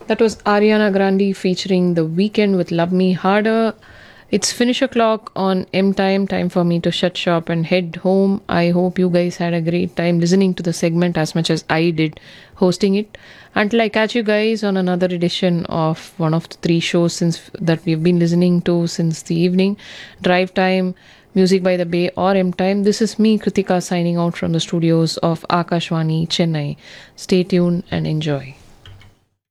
That was Ariana Grande featuring The Weeknd with Love Me Harder. It's finish o'clock on M time. Time for me to shut shop and head home. I hope you guys had a great time listening to the segment as much as I did hosting it. Until I catch you guys on another edition of one of the three shows since that we've been listening to since the evening, Drive Time, Music by the Bay, or M Time. This is me, Kritika, signing out from the studios of Akashwani, Chennai. Stay tuned and enjoy.